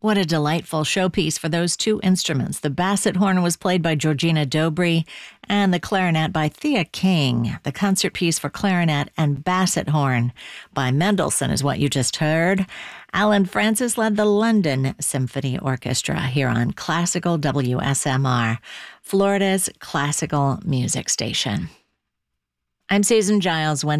What a delightful showpiece for those two instruments. The basset horn was played by Georgina Dobry and the clarinet by Thea King. The concert piece for clarinet and basset horn by Mendelssohn is what you just heard. Alan Francis led the London Symphony Orchestra here on Classical WSMR, Florida's classical music station. I'm Susan Giles.